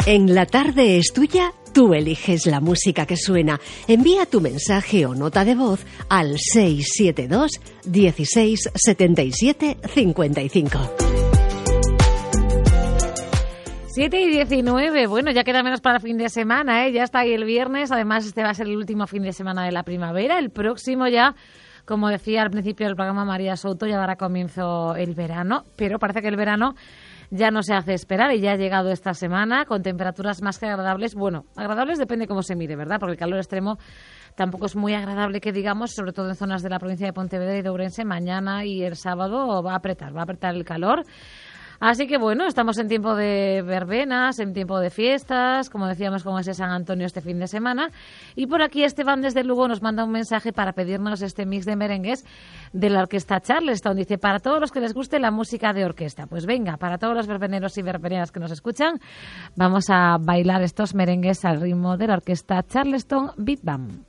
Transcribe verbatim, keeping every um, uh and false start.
En La Tarde es Tuya, tú eliges la música que suena. Envía tu mensaje o nota de voz al seis siete dos, dieciséis, setenta y siete, cincuenta y cinco. siete y diecinueve, bueno, ya queda menos para el fin de semana, ¿eh? Ya está ahí el viernes, además este va a ser el último fin de semana de la primavera, el próximo ya, como decía al principio del programa María Souto, ya dará comienzo el verano, pero parece que el verano ya no se hace esperar y ya ha llegado esta semana con temperaturas más que agradables. Bueno, agradables depende cómo se mire, ¿verdad? Porque el calor extremo tampoco es muy agradable que digamos, sobre todo en zonas de la provincia de Pontevedra y de Ourense. Mañana y el sábado va a apretar, va a apretar el calor. Así que bueno, estamos en tiempo de verbenas, en tiempo de fiestas, como decíamos, como ese San Antonio este fin de semana. Y por aquí Esteban desde Lugo nos manda un mensaje para pedirnos este mix de merengues de la orquesta Charleston. Dice, para todos los que les guste la música de orquesta. Pues venga, para todos los verbeneros y verbeneras que nos escuchan, vamos a bailar estos merengues al ritmo de la orquesta Charleston Beat Band.